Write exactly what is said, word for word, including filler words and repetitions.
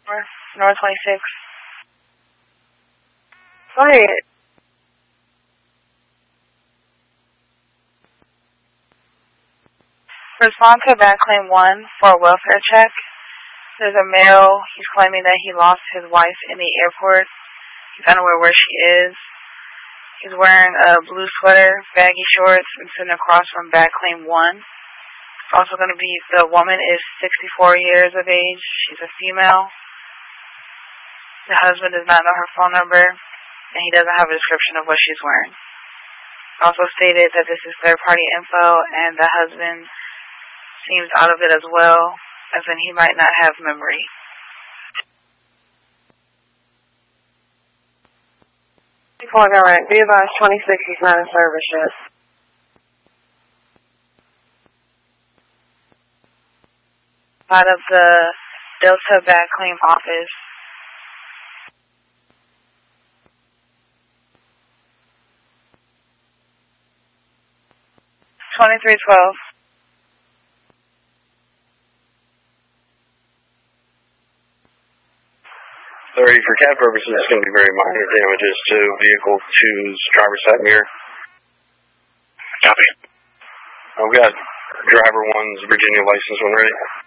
North, North twenty-six. Go ahead. Respond to back claim one for a welfare check. There's a male. He's claiming that he lost his wife in the airport. He's unaware where she is. He's wearing a blue sweater, baggy shorts, and sitting across from back claim one. It's also going to be, the woman is sixty-four years of age. She's a female. The husband does not know her phone number, and he doesn't have a description of what she's wearing. Also stated that this is third-party info, and the husband seems out of it as well, as in he might not have memory. All right, be advised, twenty-six is not in service yet. Out of the Delta back claim office. twenty-three twelve. thirty, for C A D purposes, it's going to be very minor damages to vehicle two's driver's side mirror. Copy. I've got driver one's Virginia license when ready.